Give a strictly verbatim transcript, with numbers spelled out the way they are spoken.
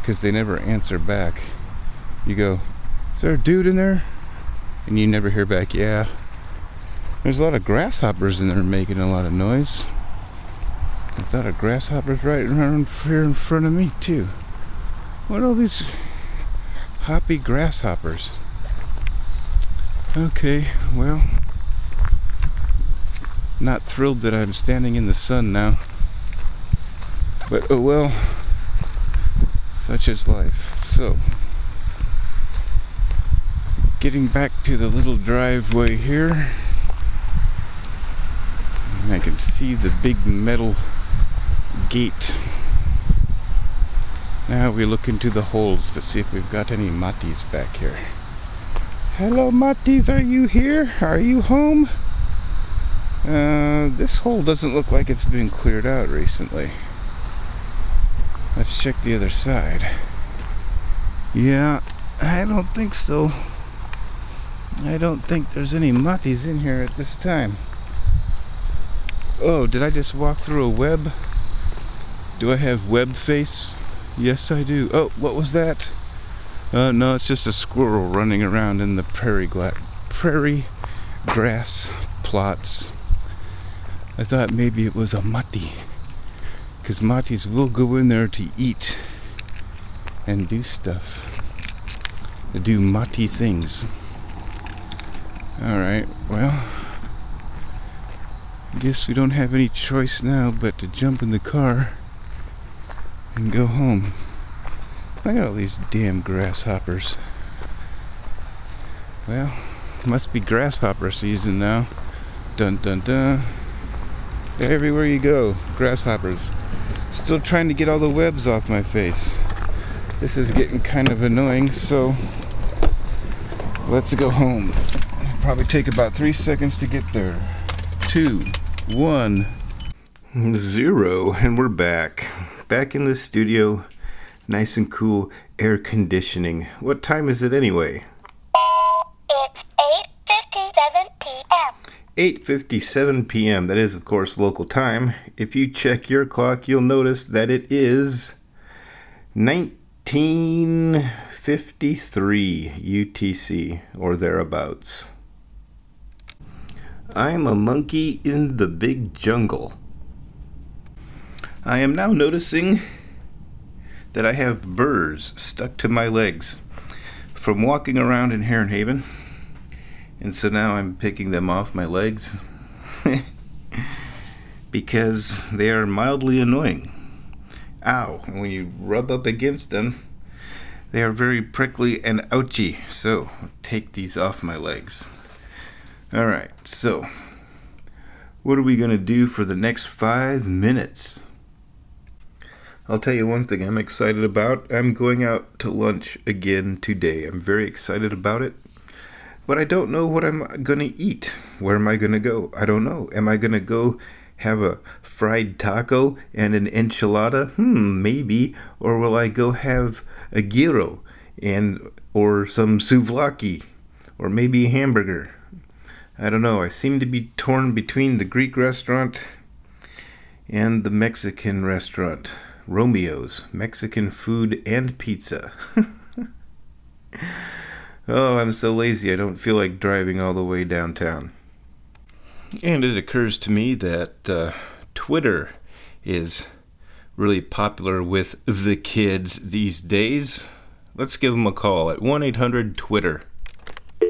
because they never answer back. You go, is there a dude in there? And you never hear back. Yeah. There's a lot of grasshoppers in there making a lot of noise. There's a lot of grasshoppers right around here in front of me too. What are all these hoppy grasshoppers? Okay, well, not thrilled that I'm standing in the sun now. But oh well, such is life. So, getting back to the little driveway here, and I can see the big metal gate. Now we look into the holes to see if we've got any matis back here. Hello matis, are you here? Are you home? Uh, this hole doesn't look like it's been cleared out recently. Let's check the other side. Yeah, I don't think so. I don't think there's any matis in here at this time. Oh, did I just walk through a web? Do I have web face? Yes, I do. Oh, what was that? Uh, no, it's just a squirrel running around in the prairie, gla- prairie grass plots. I thought maybe it was a mati, because matis will go in there to eat and do stuff, to do mati things. Alright, well, I guess we don't have any choice now but to jump in the car and go home. Look at all these damn grasshoppers. Well, must be grasshopper season now. Dun dun dun. Everywhere you go, grasshoppers. Still trying to get all the webs off my face. This is getting kind of annoying, so let's go home. It'll probably take about three seconds to get there. Two, one, zero, and we're back. Back in the studio, nice and cool, air conditioning. What time is it anyway? It's eight fifty-seven p.m. eight fifty-seven p.m. That is, of course, local time. If you check your clock, you'll notice that it is nineteen fifty-three U T C, or thereabouts. I'm a monkey in the big jungle. I am now noticing that I have burrs stuck to my legs from walking around in Heron Haven. And so now I'm picking them off my legs because they are mildly annoying. Ow, and when you rub up against them, they are very prickly and ouchy. So take these off my legs. Alright, so what are we going to do for the next five minutes? I'll tell you one thing I'm excited about. I'm going out to lunch again today. I'm very excited about it. But I don't know what I'm going to eat. Where am I going to go? I don't know. Am I going to go have a fried taco and an enchilada? Hmm, maybe. Or will I go have a gyro and or some souvlaki? Or maybe a hamburger? I don't know. I seem to be torn between the Greek restaurant and the Mexican restaurant. Romeo's. Mexican food and pizza. Oh, I'm so lazy I don't feel like driving all the way downtown. And it occurs to me that uh, Twitter is really popular with the kids these days. Let's give them a call at one eight hundred Twitter.